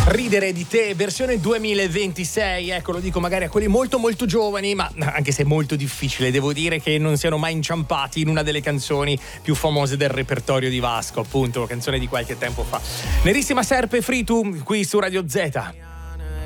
Ridere di te, versione 2026, ecco, lo dico magari a quelli molto molto giovani, ma anche se è molto difficile, devo dire che non siano mai inciampati in una delle canzoni più famose del repertorio di Vasco, appunto, canzone di qualche tempo fa. Nerissima Serpe Fritu qui su Radio Z.